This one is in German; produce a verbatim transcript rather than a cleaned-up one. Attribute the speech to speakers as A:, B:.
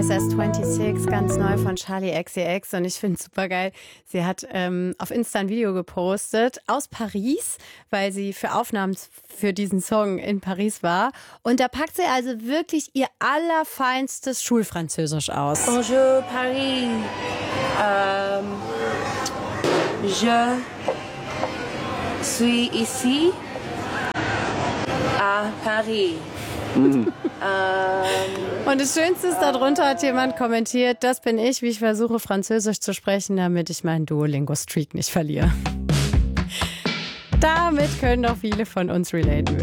A: Access sechsundzwanzig, ganz neu von Charli X C X und ich finde es super geil. Sie hat ähm, auf Insta ein Video gepostet aus Paris, weil sie für Aufnahmen für diesen Song in Paris war. Und da packt sie also wirklich ihr allerfeinstes Schulfranzösisch aus.
B: Bonjour Paris, euh, je suis ici à Paris.
A: Mhm. Und das Schönste ist, darunter hat jemand kommentiert, das bin ich, wie ich versuche Französisch zu sprechen, damit ich meinen Duolingo-Streak nicht verliere. Damit können doch viele von uns relaten.